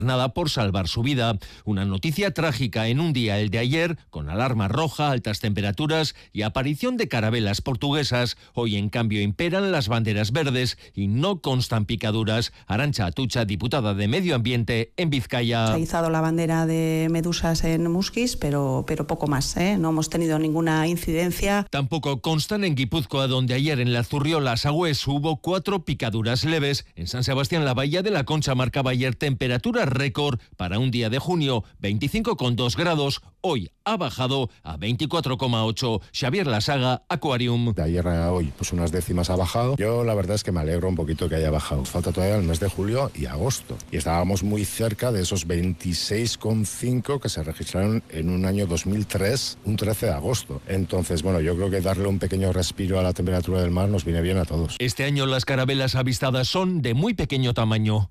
nada por salvar su vida. Una noticia trágica en un día, el de ayer, con alarma roja, altas temperaturas y aparición de carabelas portuguesas. Hoy, en cambio, imperan las banderas verdes y no constan picaduras. Arantxa Atutxa, diputada de Medio Ambiente en Vizcaya. Se ha izado la bandera de medusas en Muskiz, pero poco más, ¿eh? No hemos tenido ninguna incidencia. Tampoco constan en Guipúzcoa, donde ayer en la Zurriola Sagües hubo 4 picaduras leves. En San Sebastián, la Bahía de la Concha marcaba ayer temperaturas récord para un día de junio, 25,2 grados. Hoy ha bajado a 24,8. Xavier Lasaga, Aquarium. De ayer a hoy, pues unas décimas ha bajado. Yo la verdad es que me alegro un poquito que haya bajado. Falta todavía el mes de julio y agosto. Y estábamos muy cerca de esos 26,5 que se registraron en un año 2003, un 13 de agosto. Entonces, bueno, yo creo que darle un pequeño respiro a la temperatura del mar nos viene bien a todos. Este año las carabelas avistadas son de muy pequeño tamaño.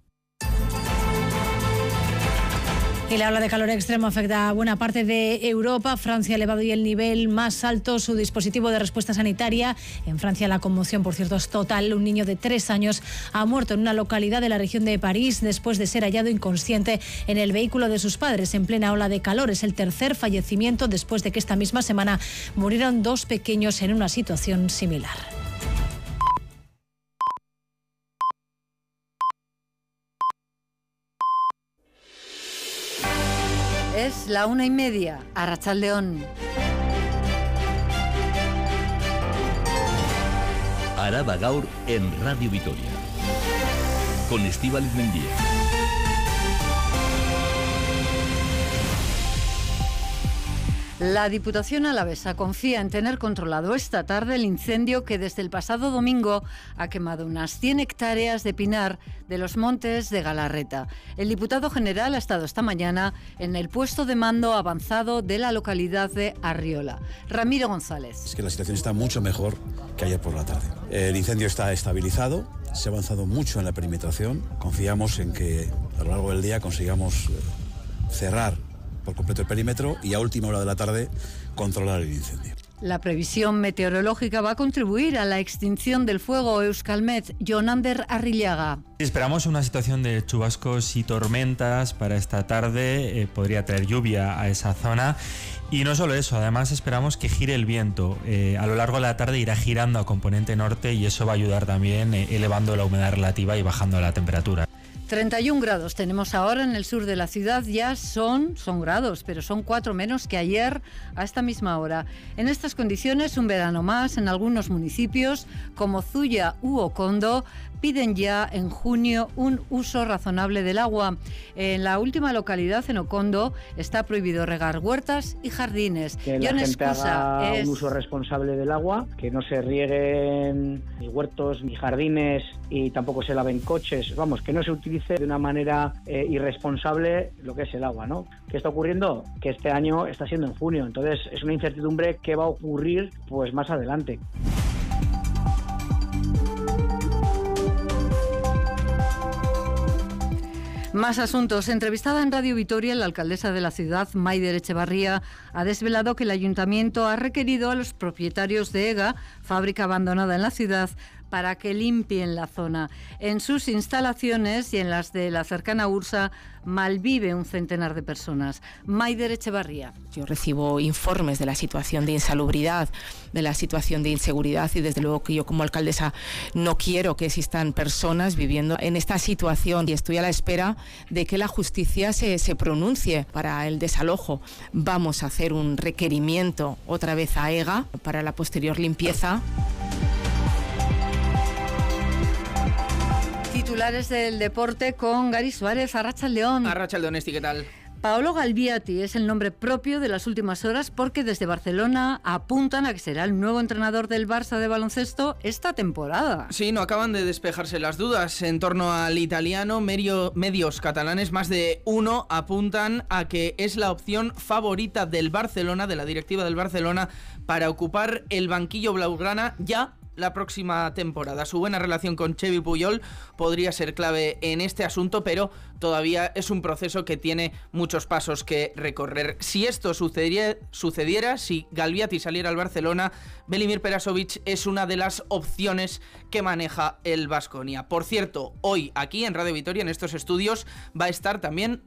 Y la ola de calor extremo afecta a buena parte de Europa. Francia ha elevado hoy el nivel más alto su dispositivo de respuesta sanitaria. En Francia la conmoción, por cierto, es total. Un niño de 3 años ha muerto en una localidad de la región de París después de ser hallado inconsciente en el vehículo de sus padres en plena ola de calor. Es el tercer fallecimiento después de que esta misma semana murieron 2 pequeños en una situación similar. Es la 1:30, Arratsaldeon. Araba Gaur en Radio Vitoria. Con Estíbaliz Mendía. La Diputación alavesa confía en tener controlado esta tarde el incendio que desde el pasado domingo ha quemado unas 100 hectáreas de pinar de los montes de Galarreta. El diputado general ha estado esta mañana en el puesto de mando avanzado de la localidad de Arriola. Ramiro González. Es que la situación está mucho mejor que ayer por la tarde. El incendio está estabilizado, se ha avanzado mucho en la perimetración. Confiamos en que a lo largo del día consigamos cerrar por completo el perímetro y a última hora de la tarde controlar el incendio. La previsión meteorológica va a contribuir a la extinción del fuego. Euskalmet, Jonander Arrillaga. Esperamos una situación de chubascos y tormentas para esta tarde. Podría traer lluvia a esa zona. Y no solo eso, además esperamos que gire el viento. A lo largo de la tarde irá girando a componente norte y eso va a ayudar también elevando la humedad relativa y bajando la temperatura. 31 grados tenemos ahora en el sur de la ciudad, ya son grados, pero son 4 menos que ayer a esta misma hora. En estas condiciones, un verano más en algunos municipios, como Zuya u Okondo, piden ya en junio un uso razonable del agua. En la última localidad, en Okondo, está prohibido regar huertas y jardines. Que la gente haga un uso responsable del agua, que no se rieguen ni huertos ni jardines y tampoco se laven coches, vamos, que no se utilice de una manera irresponsable lo que es el agua, ¿no? ¿Qué está ocurriendo? Que este año está siendo en junio, entonces es una incertidumbre que va a ocurrir pues más adelante. Más asuntos. Entrevistada en Radio Vitoria, la alcaldesa de la ciudad, Maider Echevarría, ha desvelado que el ayuntamiento ha requerido a los propietarios de EGA, fábrica abandonada en la ciudad, para que limpien la zona. En sus instalaciones y en las de la cercana Ursa malvive un centenar de personas. Maider Echevarría. Yo recibo informes de la situación de insalubridad, de la situación de inseguridad y desde luego que yo como alcaldesa no quiero que existan personas viviendo en esta situación y estoy a la espera de que la justicia se pronuncie para el desalojo. Vamos a hacer un requerimiento otra vez a EGA para la posterior limpieza. Titulares del deporte con Gary Suárez. Arratsaldeon. Arratsaldeon, Esti, ¿qué tal? Paolo Galbiati es el nombre propio de las últimas horas porque desde Barcelona apuntan a que será el nuevo entrenador del Barça de baloncesto esta temporada. Sí, no acaban de despejarse las dudas en torno al italiano. Medios catalanes, más de uno, apuntan a que es la opción favorita del Barcelona, de la directiva del Barcelona, para ocupar el banquillo blaugrana ya la próxima temporada. Su buena relación con Xevi Puyol podría ser clave en este asunto, pero todavía es un proceso que tiene muchos pasos que recorrer. Si esto sucediera, si Galbiati saliera al Barcelona, Velimir Perasovic es una de las opciones que maneja el Baskonia. Por cierto, hoy aquí en Radio Vitoria, en estos estudios, va a estar también